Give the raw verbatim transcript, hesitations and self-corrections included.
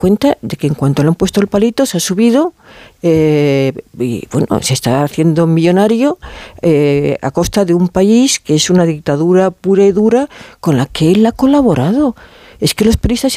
cuenta de que en cuanto le han puesto el palito se ha subido eh, y bueno, se está haciendo millonario eh, a costa de un país que es una dictadura pura y dura con la que él ha colaborado. Es que los periodistas